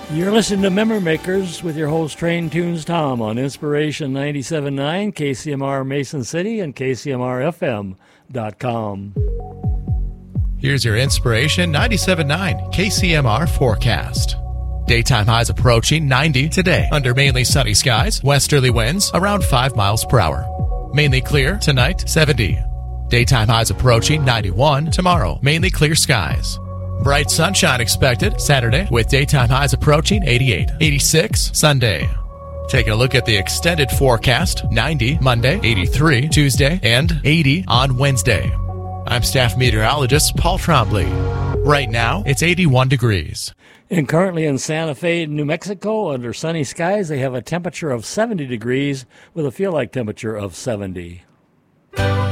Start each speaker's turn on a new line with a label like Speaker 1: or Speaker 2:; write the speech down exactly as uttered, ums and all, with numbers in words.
Speaker 1: You're listening to Memory Makers with your host, Train Tunes Tom, on Inspiration ninety-seven point nine, K C M R Mason City, and K C M R F M dot com.
Speaker 2: Here's your Inspiration ninety-seven point nine K C M R forecast. Daytime highs approaching ninety today under mainly sunny skies, westerly winds around five miles per hour. Mainly clear tonight, seventy. Daytime highs approaching ninety-one tomorrow, mainly clear skies. Bright sunshine expected Saturday with daytime highs approaching eighty-eight, eighty-six Sunday. Taking a look at the extended forecast, ninety Monday, eighty-three Tuesday, and eighty on Wednesday. I'm staff meteorologist Paul Trombley. Right now, it's eighty-one degrees.
Speaker 1: And currently in Santa Fe, New Mexico, under sunny skies, they have a temperature of seventy degrees with a feel-like temperature of seventy.